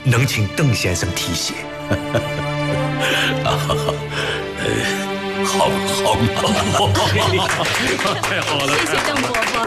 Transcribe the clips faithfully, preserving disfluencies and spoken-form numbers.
能请邓先生提携。 啊，呃，好好嘛， 太好了！ 谢谢邓伯伯。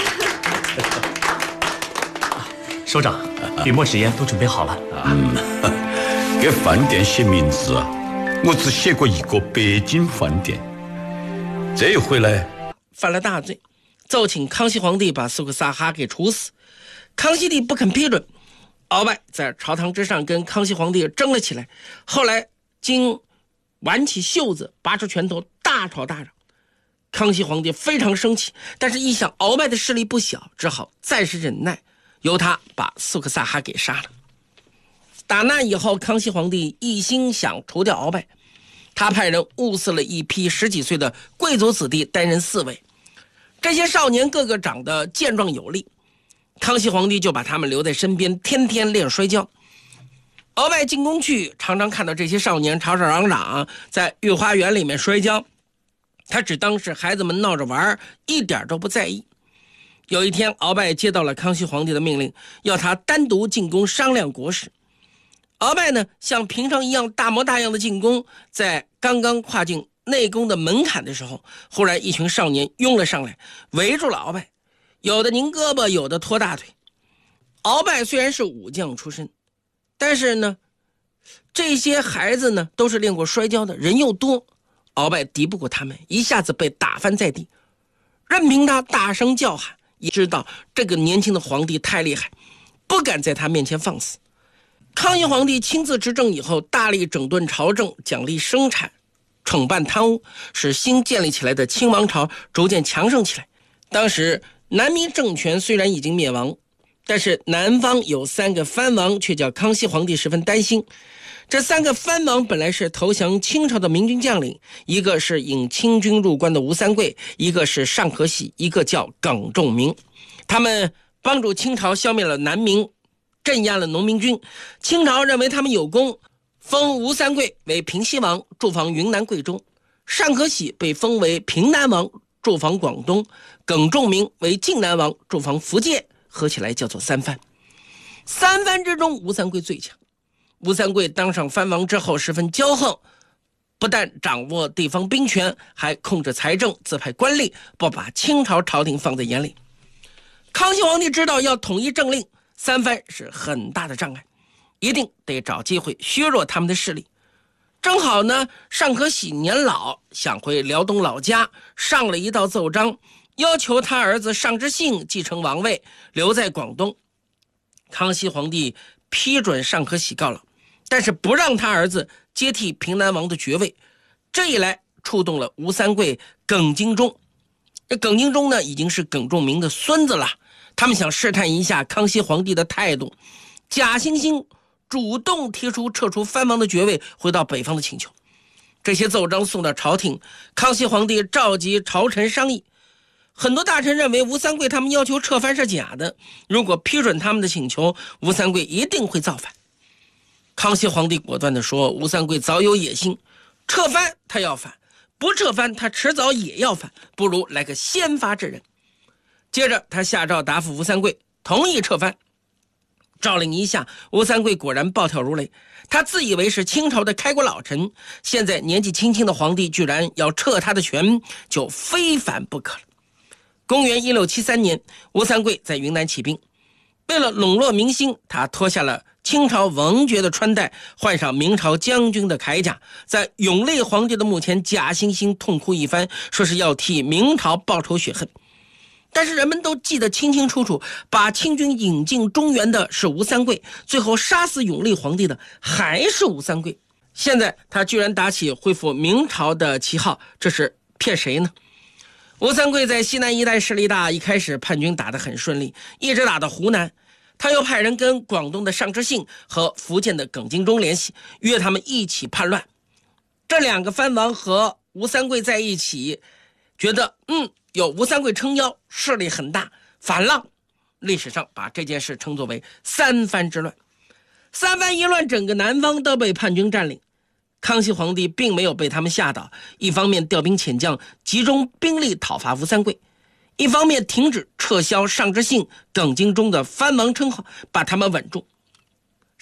首长，笔墨纸砚都准备好了。 嗯，给饭店写名字啊，我只写过一个北京饭店。这一回来犯了大罪，奏请康熙皇帝把苏克萨哈给处死。康熙帝不肯批准，鳌拜在朝堂之上跟康熙皇帝争了起来，后来经挽起袖子，拔出拳头，大吵大嚷。康熙皇帝非常生气，但是一想鳌拜的势力不小，只好暂时忍耐，由他把苏克萨哈给杀了。打那以后，康熙皇帝一心想除掉鳌拜，他派人物色了一批十几岁的贵族子弟担任侍卫，这些少年个个长得健壮有力，康熙皇帝就把他们留在身边，天天练摔跤。鳌拜进宫去，常常看到这些少年吵吵嚷嚷在御花园里面摔跤，他只当是孩子们闹着玩，一点都不在意。有一天，鳌拜接到了康熙皇帝的命令，要他单独进宫商量国事。鳌拜呢，像平常一样大模大样的进宫，在刚刚跨进内宫的门槛的时候，忽然一群少年拥了上来，围住了鳌拜，有的拧胳膊，有的拖大腿。鳌拜虽然是武将出身，但是呢，这些孩子呢都是练过摔跤的，人又多，鳌拜敌不过他们，一下子被打翻在地。任凭他大声叫喊，也知道这个年轻的皇帝太厉害，不敢在他面前放肆。康熙皇帝亲自执政以后，大力整顿朝政，奖励生产，惩办贪污，使新建立起来的清王朝逐渐强盛起来。当时南明政权虽然已经灭亡，但是南方有三个藩王，却叫康熙皇帝十分担心。这三个藩王本来是投降清朝的明军将领，一个是引清军入关的吴三桂，一个是尚可喜，一个叫耿仲明。他们帮助清朝消灭了南明，镇压了农民军。清朝认为他们有功，封吴三桂为平西王，驻防云南贵州；尚可喜被封为平南王，驻防广东；耿仲明为靖南王，驻防福建，合起来叫做三藩。三藩之中，吴三桂最强。吴三桂当上藩王之后十分骄横，不但掌握地方兵权，还控制财政，自派官吏，不把清朝朝廷放在眼里。康熙皇帝知道要统一政令，三藩是很大的障碍，一定得找机会削弱他们的势力。正好呢，尚可喜年老，想回辽东老家，上了一道奏章，要求他儿子尚之信继承王位，留在广东。康熙皇帝批准尚可喜告老，但是不让他儿子接替平南王的爵位。这一来触动了吴三桂、耿精忠。这耿精忠呢，已经是耿仲明的孙子了，他们想试探一下康熙皇帝的态度。假惺惺主动提出撤除藩王的爵位，回到北方的请求。这些奏章送到朝廷，康熙皇帝召集朝臣商议。很多大臣认为吴三桂他们要求撤藩是假的，如果批准他们的请求，吴三桂一定会造反。康熙皇帝果断地说，吴三桂早有野心，撤藩他要反，不撤藩他迟早也要反，不如来个先发制人。接着他下诏答复吴三桂，同意撤藩。诏令一下，吴三桂果然暴跳如雷。他自以为是清朝的开国老臣，现在年纪轻轻的皇帝居然要撤他的权，就非反不可了。公元一六七三年，吴三桂在云南起兵，为了笼络民心，他脱下了清朝王爵的穿戴，换上明朝将军的铠甲，在永历皇帝的墓前假惺惺痛哭一番，说是要替明朝报仇雪恨。但是人们都记得清清楚楚，把清军引进中原的是吴三桂，最后杀死永历皇帝的还是吴三桂。现在他居然打起恢复明朝的旗号，这是骗谁呢？吴三桂在西南一带势力大，一开始叛军打得很顺利，一直打到湖南。他又派人跟广东的尚之信和福建的耿精忠联系，约他们一起叛乱。这两个藩王和吴三桂在一起，觉得嗯有吴三桂撑腰，势力很大，反浪。历史上把这件事称作为三藩之乱。三藩一乱，整个南方都被叛军占领。康熙皇帝并没有被他们吓倒，一方面调兵遣将，集中兵力讨伐吴三桂，一方面停止撤销尚之信、耿精忠的藩王称号，把他们稳住。